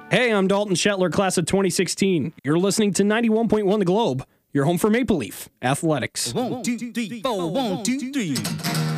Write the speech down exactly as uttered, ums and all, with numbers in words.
Hey, I'm Dalton Shetler, class of twenty sixteen. You're listening to ninety-one point one The Globe, your home for Maple Leaf Athletics. One, two, three, four, one, two, three.